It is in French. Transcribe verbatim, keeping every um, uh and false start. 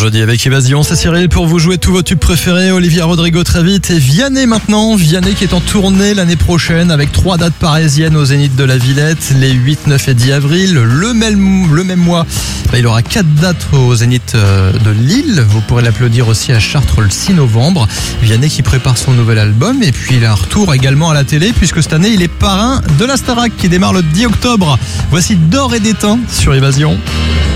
jeudi avec Évasion, c'est Cyril pour vous jouer tous vos tubes préférés. Olivia Rodrigo très vite et Vianney maintenant. Vianney qui est en tournée l'année prochaine avec trois dates parisiennes au Zénith de la Villette, les huit, neuf et dix avril. Le même, le même mois, bah, il aura quatre dates au Zénith de Lille. Vous pourrez l'applaudir aussi à Chartres le six novembre. Vianney qui prépare son nouvel album et puis il a un retour également à la télé puisque cette année il est parrain de la Starac qui démarre le dix octobre. Voici D'or et d'étain sur Évasion.